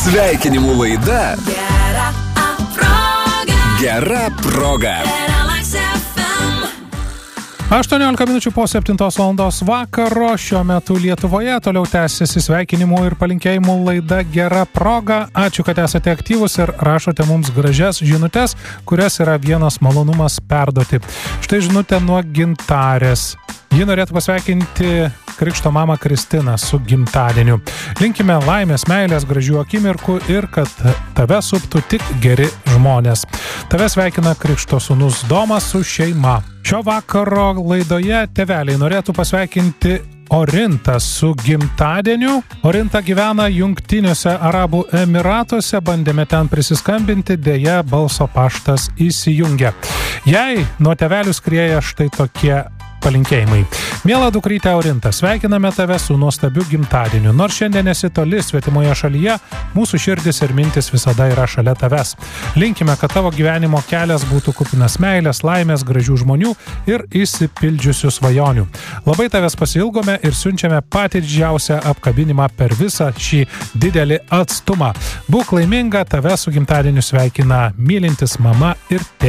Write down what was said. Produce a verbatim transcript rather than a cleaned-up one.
Sveikinimų laida Gera proga. Gera proga. aštuoniolika minučių po septintos valandos vakaro šiuo metu Lietuvoje toliau tęsiasi sveikinimų ir palinkėjimų laida Gera proga. Ačiū, kad esate aktyvus ir rašote mums gražias žinutes, kurias yra vienas malonumas perduoti. Štai žinutė nuo Gintarės. Ji norėtų pasveikinti krikšto mamą Kristiną su gimtadieniu. Linkime laimės, meilės, gražių akimirkų ir kad tave suptų tik geri žmonės. Tave sveikina krikšto sūnus Domas su šeima. Šio vakaro laidoje tėveliai norėtų pasveikinti Orintą su gimtadieniu. Orinta gyvena Jungtiniuose Arabų Emiratuose, bandėme ten prisiskambinti, dėja balso paštas įsijungia. Jei nuo tėvelių skrieja štai tokie palinkėjimai. Miela dukrytė Orinta, sveikiname tave su nuostabiu gimtadieniu. Nors šiandien esi toli svetimoje šalyje, mūsų širdis ir mintis visada yra šalia tavęs. Linkime, kad tavo gyvenimo kelias būtų kupinas meilės, laimės, gražių žmonių ir išsipildžiusių svajonių. Labai tavęs pasiilgome ir siunčiame patį didžiausią apkabinimą per visą šį didelį atstumą. Būk laiminga, tave su gimtadieniu sveikina mylintis mama ir tėvas.